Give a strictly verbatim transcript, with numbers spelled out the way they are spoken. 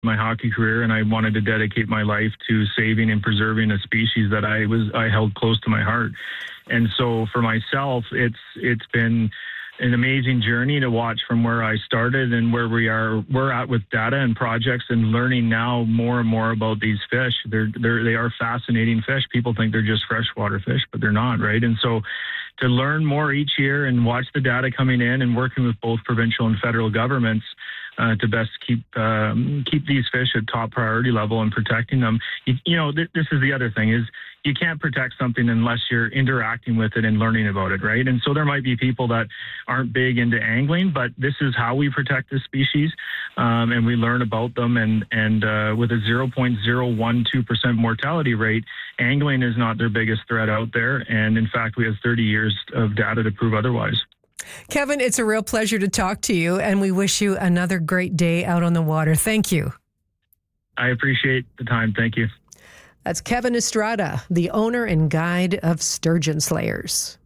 my hockey career, and I wanted to dedicate my life to saving and preserving a species that I was I held close to my heart. And so for myself, it's it's been an amazing journey to watch from where I started and where we are we're at with data and projects and learning now more and more about these fish. They're they're they are fascinating fish. People think they're just freshwater fish, but they're not, right? And so to learn more each year and watch the data coming in and working with both provincial and federal governments uh, to best keep um, keep these fish at top priority level and protecting them. You, you know, th- this is the other thing is you can't protect something unless you're interacting with it and learning about it, right? And so there might be people that aren't big into angling, but this is how we protect this species, um, and we learn about them. And and uh, with a zero point zero one two percent mortality rate, angling is not their biggest threat out there. And in fact, we have thirty years of data to prove otherwise. Kevin, it's a real pleasure to talk to you, and we wish you another great day out on the water. Thank you. I appreciate the time. Thank you. That's Kevin Estrada, the owner and guide of Sturgeon Slayers.